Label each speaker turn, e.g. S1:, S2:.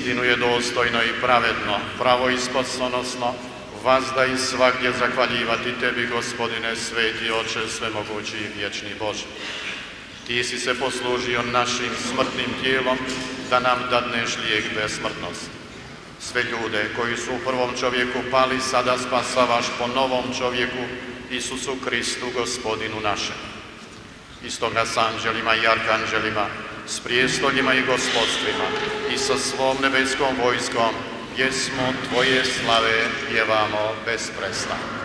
S1: Uistinu je dostojno i pravedno, pravo i spasonosno, vazda i svagdje zahvaljivati Tebi, Gospodine, sveti Oče, svemogući i vječni Bože. Ti si se poslužio našim smrtnim tijelom da nam dadneš lijek besmrtnosti. Sve ljude koji su u prvom čovjeku pali, sada spasavaš po novom čovjeku, Isusu Kristu, Gospodinu našem. Istoga s anđelima i arkanđelima, s prijestoljima i gospodstvima i sa svom nebeskom vojskom, pjesmu Tvoje slave pjevamo bez prestanka.